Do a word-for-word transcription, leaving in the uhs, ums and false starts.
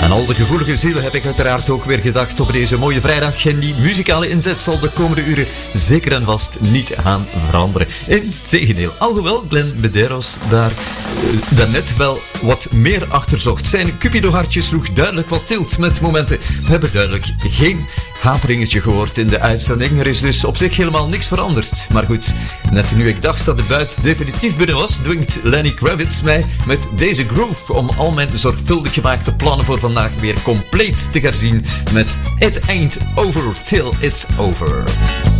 Aan al de gevoelige zielen heb ik uiteraard ook weer gedacht op deze mooie vrijdag. En die muzikale inzet zal de komende uren zeker en vast niet gaan veranderen. Integendeel, alhoewel Glenn Medeiros daar uh, daarnet wel wat meer achter zocht. Zijn Cupido-hartje sloeg duidelijk wat tilt met momenten. We hebben duidelijk geen haperingetje gehoord in de uitzending. Er is dus op zich helemaal niks veranderd. Maar goed, net nu ik dacht dat de buit definitief binnen was, dwingt Lenny Kravitz mij met deze groove om al mijn zorgvuldig gemaakte plannen voor vandaag weer compleet te herzien met It Ain't Over Till It's Over.